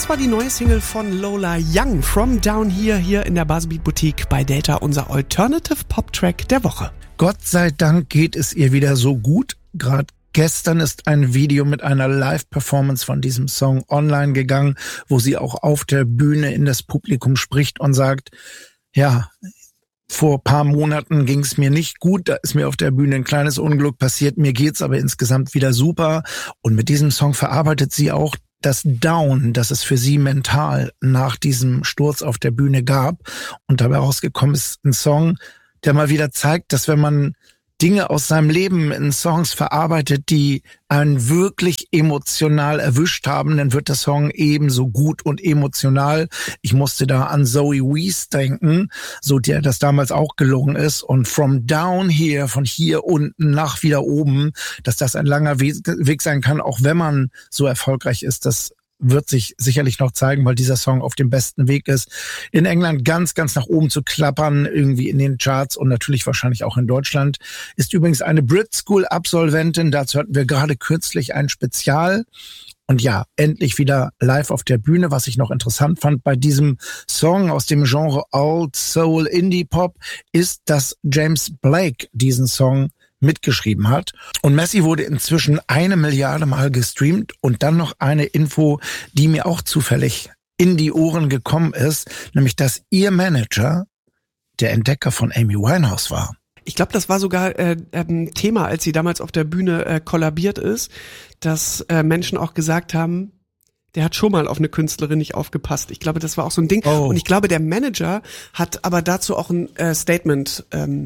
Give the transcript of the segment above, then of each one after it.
Das war die neue Single von Lola Young, From Down Here, hier in der Buzzbeat Boutique bei Delta, unser Alternative Pop Track der Woche. Gott sei Dank geht es ihr wieder so gut. Gerade gestern ist ein Video mit einer Live-Performance von diesem Song online gegangen, wo sie auch auf der Bühne in das Publikum spricht und sagt, ja, vor ein paar Monaten ging es mir nicht gut, da ist mir auf der Bühne ein kleines Unglück passiert, mir geht's aber insgesamt wieder super. Und mit diesem Song verarbeitet sie auch das Down, das es für sie mental nach diesem Sturz auf der Bühne gab. Und dabei rausgekommen ist ein Song, der mal wieder zeigt, dass wenn man Dinge aus seinem Leben in Songs verarbeitet, die einen wirklich emotional erwischt haben, dann wird der Song ebenso gut und emotional. Ich musste da an Zoe Wees denken, so der das damals auch gelungen ist. Und From Down Here, von hier unten nach wieder oben, dass das ein langer Weg sein kann, auch wenn man so erfolgreich ist, das wird sich sicherlich noch zeigen, weil dieser Song auf dem besten Weg ist, in England ganz, ganz nach oben zu klappern, irgendwie in den Charts und natürlich wahrscheinlich auch in Deutschland. Ist übrigens eine Brit School Absolventin, dazu hatten wir gerade kürzlich ein Spezial. Und ja, endlich wieder live auf der Bühne. Was ich noch interessant fand bei diesem Song aus dem Genre Old Soul Indie Pop, ist, dass James Blake diesen Song mitgeschrieben hat. Und Messi wurde inzwischen 1 Milliarde Mal gestreamt. Und dann noch eine Info, die mir auch zufällig in die Ohren gekommen ist, nämlich dass ihr Manager der Entdecker von Amy Winehouse war. Ich glaube, das war sogar Thema, als sie damals auf der Bühne kollabiert ist, dass Menschen auch gesagt haben, der hat schon mal auf eine Künstlerin nicht aufgepasst. Ich glaube, das war auch so ein Ding. Und ich glaube, der Manager hat aber dazu auch ein Statement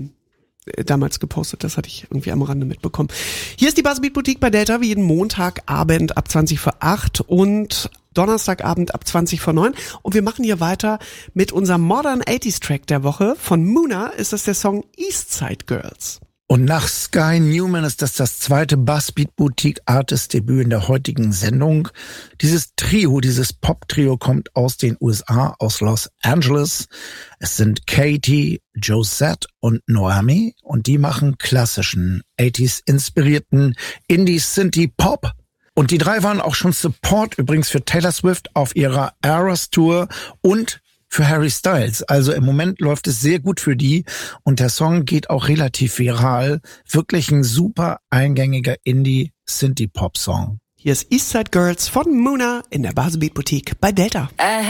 damals gepostet. Das hatte ich irgendwie am Rande mitbekommen. Hier ist die Buzzbeat Boutique bei Delta, wie jeden Montagabend ab 20 vor 8 und Donnerstagabend ab 20 vor 9. Und wir machen hier weiter mit unserem Modern 80s Track der Woche. Von Muna ist das der Song Eastside Girls. Und nach Sky Newman ist das zweite Buzzbeat Boutique Artist Debüt in der heutigen Sendung. Dieses Pop-Trio kommt aus den USA, aus Los Angeles. Es sind Katie, Josette und Noemi und die machen klassischen 80s inspirierten Indie-Synthie-Pop. Und die 3 waren auch schon Support übrigens für Taylor Swift auf ihrer Eras Tour und für Harry Styles. Also im Moment läuft es sehr gut für die und der Song geht auch relativ viral. Wirklich ein super eingängiger Indie-Synthie-Pop-Song. Hier ist Eastside Girls von Muna in der Buzzbeat Boutique bei Delta.